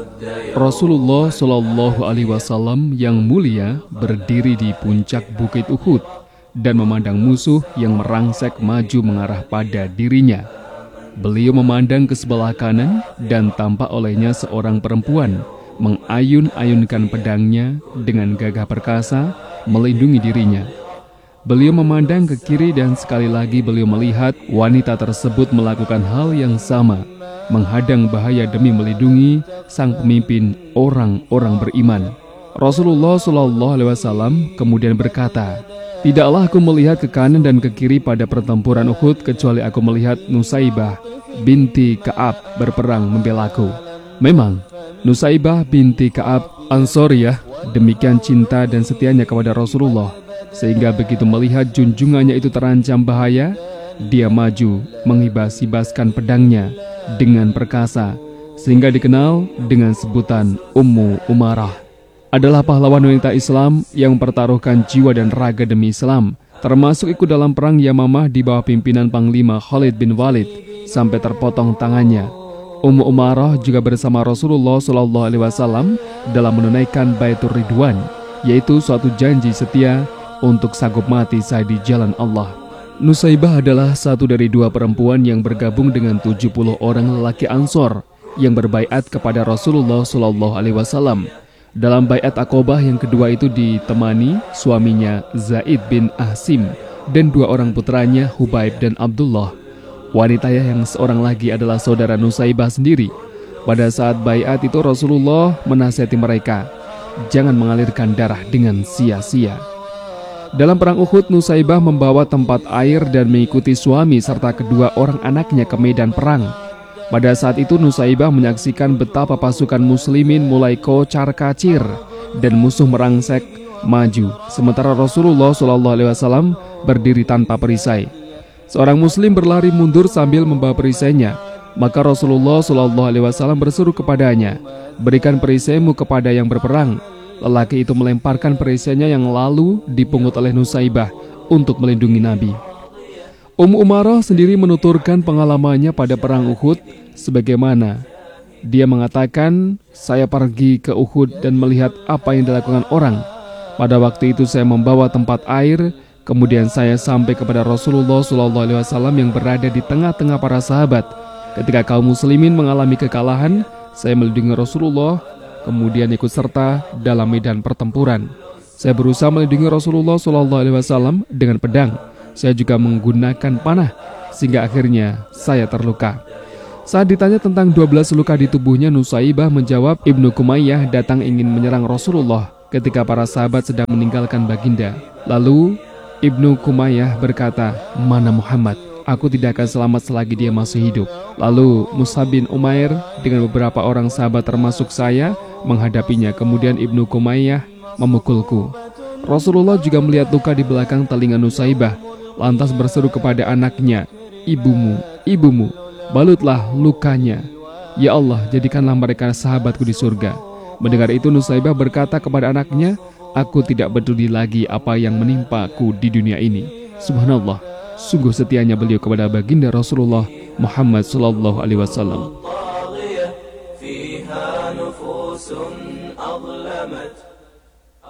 Rasulullah Shallallahu Alaihi Wasallam yang mulia berdiri di puncak bukit Uhud dan memandang musuh yang merangsek maju mengarah pada dirinya. Beliau memandang ke sebelah kanan dan tampak olehnya seorang perempuan mengayun-ayunkan pedangnya dengan gagah perkasa melindungi dirinya. Beliau memandang ke kiri dan sekali lagi beliau melihat wanita tersebut melakukan hal yang sama, menghadang bahaya demi melindungi sang pemimpin orang-orang beriman. Rasulullah SAW kemudian berkata, "Tidaklah aku melihat ke kanan dan ke kiri pada pertempuran Uhud kecuali aku melihat Nusaibah binti Ka'ab berperang membelaku." Memang, Nusaibah binti Ka'ab Ansoriyah demikian cinta dan setianya kepada Rasulullah, sehingga begitu melihat junjungannya itu terancam bahaya, dia maju menghibas-hibaskan pedangnya dengan perkasa, sehingga dikenal dengan sebutan Ummu Umarah. Adalah pahlawan wanita Islam yang mempertaruhkan jiwa dan raga demi Islam, termasuk ikut dalam perang Yamamah di bawah pimpinan Panglima Khalid bin Walid sampai terpotong tangannya. Ummu Umarah juga bersama Rasulullah SAW dalam menunaikan Baitur Ridwan, yaitu suatu janji setia untuk sanggup mati saat di jalan Allah. Nusaibah adalah satu dari dua perempuan yang bergabung dengan 70 orang lelaki Ansor yang berbaiat kepada Rasulullah SAW. Dalam baiat Aqobah yang kedua itu ditemani suaminya Zaid bin Ahsim dan dua orang putranya Hubaib dan Abdullah. Wanita yang seorang lagi adalah saudara Nusaibah sendiri. Pada saat baiat itu Rasulullah menasihati mereka, jangan mengalirkan darah dengan sia-sia. Dalam perang Uhud, Nusaibah membawa tempat air dan mengikuti suami serta kedua orang anaknya ke medan perang. Pada saat itu Nusaibah menyaksikan betapa pasukan muslimin mulai kocar-kacir dan musuh merangsek maju, sementara Rasulullah SAW berdiri tanpa perisai. Seorang muslim berlari mundur sambil membawa perisainya, maka Rasulullah SAW berseru kepadanya, "Berikan perisaimu kepada yang berperang." Lelaki itu melemparkan perisainya yang lalu dipungut oleh Nusaibah untuk melindungi Nabi. Ummu Umarah sendiri menuturkan pengalamannya pada perang Uhud sebagaimana dia mengatakan, "Saya pergi ke Uhud dan melihat apa yang dilakukan orang. Pada waktu itu saya membawa tempat air, kemudian saya sampai kepada Rasulullah SAW yang berada di tengah-tengah para sahabat. Ketika kaum muslimin mengalami kekalahan, saya melindungi Rasulullah, kemudian ikut serta dalam medan pertempuran. Saya berusaha melindungi Rasulullah SAW dengan pedang. Saya juga menggunakan panah, sehingga akhirnya saya terluka." Saat ditanya tentang 12 luka di tubuhnya, Nusaibah menjawab, "Ibnu Kumayyah datang ingin menyerang Rasulullah ketika para sahabat sedang meninggalkan baginda. Lalu Ibnu Kumayyah berkata, 'Mana Muhammad? Aku tidak akan selamat selagi dia masih hidup.' Lalu Mus'ab bin Umair dengan beberapa orang sahabat termasuk saya menghadapinya. Kemudian Ibnu Kumayyah memukulku. Rasulullah juga melihat luka di belakang telinga Nusaibah, lantas berseru kepada anaknya, 'Ibumu, balutlah lukanya. Ya Allah, jadikanlah mereka sahabatku di surga.' Mendengar itu Nusaibah berkata kepada anaknya, 'Aku tidak peduli lagi apa yang menimpaku di dunia ini.' Subhanallah, sungguh setianya beliau kepada baginda Rasulullah Muhammad SAW.